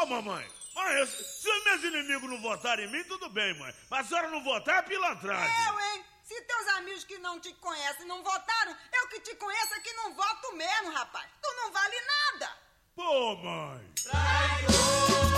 mamãe. Mãe, se os meus inimigos não votarem em mim, tudo bem, mãe. Mas a senhora não votar é pilantragem. Eu, hein? Se teus amigos que não te conhecem não votaram, eu que te conheço é que não voto mesmo, rapaz. Tu não vale nada. Pô, mãe. Traidor.